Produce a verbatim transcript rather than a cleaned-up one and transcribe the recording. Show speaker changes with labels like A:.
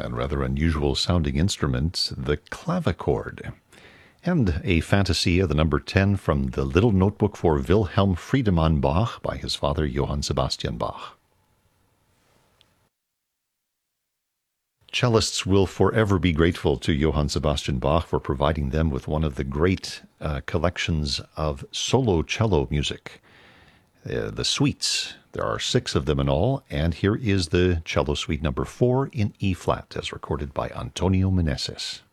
A: and rather unusual sounding instrument, the clavichord. And a Fantasia, the number ten, from the Little Notebook for Wilhelm Friedemann Bach by his father Johann Sebastian Bach. Cellists will forever be grateful to Johann Sebastian Bach for providing them with one of the great uh, collections of solo cello music. Uh, the suites. There are six of them in all, and here is the cello suite number four in E-flat, as recorded by Antonio Meneses.